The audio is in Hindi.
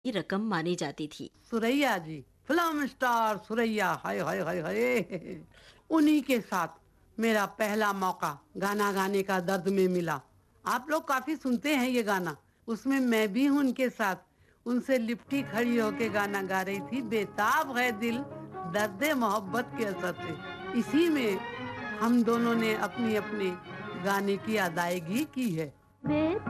की रकम मानी जाती थी। सुरैया जी, फिल्म स्टार सुरैया, हाय हाय हाय हाय। उन्हीं के साथ मेरा पहला मौका गाना गाने का दर्द में मिला। आप लोग काफी सुनते हैं ये गाना, उसमें मैं भी हूँ उनके साथ। उनसे लिपटी खड़ी होके गाना गा रही थी, बेताब है दिल दर्द मोहब्बत के असर से। इसी में हम दोनों ने अपनी अपनी गाने की अदायगी की है।